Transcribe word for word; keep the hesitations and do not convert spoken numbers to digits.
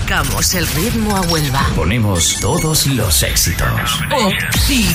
Marcamos el ritmo a Huelva. Ponemos todos los éxitos. Opción.